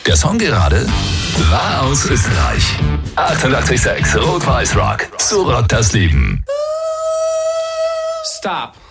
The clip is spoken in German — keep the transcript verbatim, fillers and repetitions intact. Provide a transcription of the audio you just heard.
Der Song gerade war aus Österreich. achtundachtzig Komma sechs Rot-Weiß Rock. So rockt das Leben. Stop.